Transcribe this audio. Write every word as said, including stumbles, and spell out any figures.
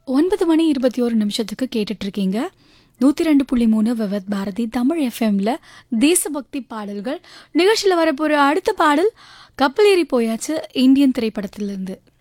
ஒன்பது மணி இருபத்தி ஒரு நிமிஷத்துக்கு கேட்டுட்டு இருக்கீங்க. நூற்றி ரெண்டு புள்ளி மூணு விவத் பாரதி தமிழ் எஃப்எம்ல தேசபக்தி பாடல்கள் நிகழ்ச்சியில் வரப்போகிற அடுத்த பாடல் கப்பல் ஏறி போயாச்சு இந்தியன் திரைப்படத்திலிருந்து.